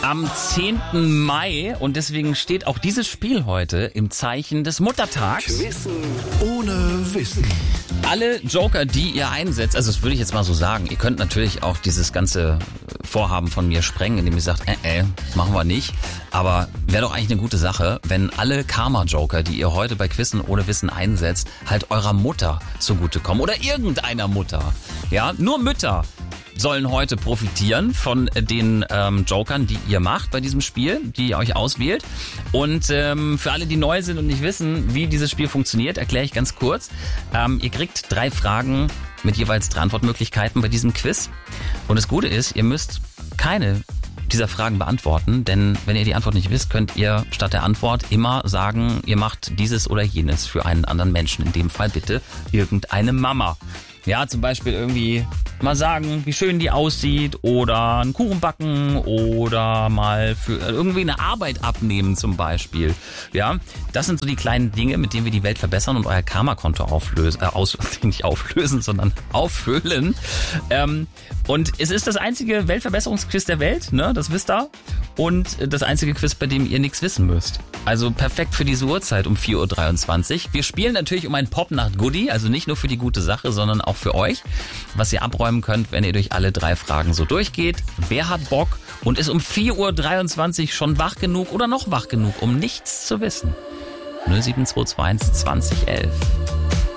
am 10. Mai und deswegen steht auch dieses Spiel heute im Zeichen des Muttertags. Wissen ohne Wissen. Alle Joker, die ihr einsetzt, also das würde ich jetzt mal so sagen, ihr könnt natürlich auch dieses ganze Vorhaben von mir sprengen, indem ihr sagt, machen wir nicht. Aber wäre doch eigentlich eine gute Sache, wenn alle Karma-Joker, die ihr heute bei Quizzen ohne Wissen einsetzt, halt eurer Mutter zugutekommen oder irgendeiner Mutter. Ja, nur Mütter sollen heute profitieren von den Jokern, die ihr macht bei diesem Spiel, die ihr euch auswählt. Und für alle, die neu sind und nicht wissen, wie dieses Spiel funktioniert, erkläre ich ganz kurz. Ihr kriegt 3 Fragen mit jeweils 3 Antwortmöglichkeiten bei diesem Quiz. Und das Gute ist, ihr müsst keine dieser Fragen beantworten, denn wenn ihr die Antwort nicht wisst, könnt ihr statt der Antwort immer sagen, ihr macht dieses oder jenes für einen anderen Menschen. In dem Fall bitte irgendeine Mama. Ja, zum Beispiel irgendwie mal sagen, wie schön die aussieht oder einen Kuchen backen oder mal für irgendwie eine Arbeit abnehmen zum Beispiel. Ja, das sind so die kleinen Dinge, mit denen wir die Welt verbessern und euer Karma-Konto nicht auflösen, sondern auffüllen. Und es ist das einzige Weltverbesserungsquiz der Welt, ne? Das wisst ihr. Und das einzige Quiz, bei dem ihr nichts wissen müsst. Also perfekt für diese Uhrzeit um 4.23 Uhr. Wir spielen natürlich um ein Popnacht-Goodie, also nicht nur für die gute Sache, sondern auch für euch, was ihr abräumen könnt, wenn ihr durch alle 3 Fragen so durchgeht. Wer hat Bock und ist um 4.23 Uhr schon wach genug oder noch wach genug, um nichts zu wissen? 0722 2011.